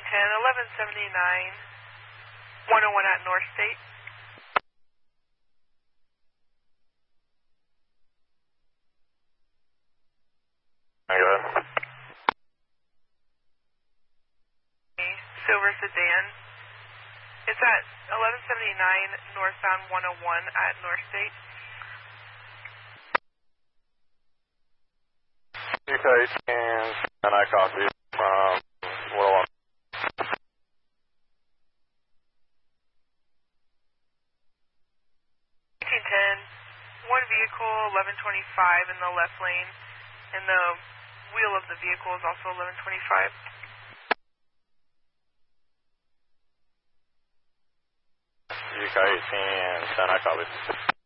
1179, 101 at North State. Go ahead. Silver sedan. It's at 1179 northbound 101 at North State. UK and I copy from 101. 1810, one vehicle, 1125 in the left lane, and the wheel of the vehicle is also 1125. UK 18, I copy.